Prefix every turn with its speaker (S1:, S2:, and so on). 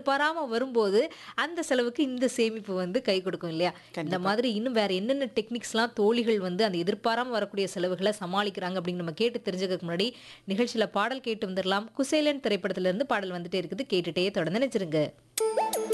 S1: எதிர்பாராம வரும்போது, அந்த செலவுக்கு இந்த சேமிப்பு வந்து கை கொடுக்கும் இல்லையா? இந்த
S2: கண்டிப்பா.
S1: மாதிரி இன்னும் வேற என்னென்ன டெக்னிக்ஸ்லாம் தோழிகள் வந்து அந்த எதிர்பாராம வரக்கூடிய செலவுகள சமாளிக்கிறாங்க அப்படின்னு நம்ம கேட்டு தெரிஞ்சுக்கிறதுக்கு முன்னாடி, நிகழ்ச்சியில பாடல் கேட்டு வந்துரலாம். குசேலன் திரைப்படத்திலிருந்து பாடல் வந்துட்டே இருக்குது. கேட்டுட்டே தொடர்ந்து நினைச்சிருங்க.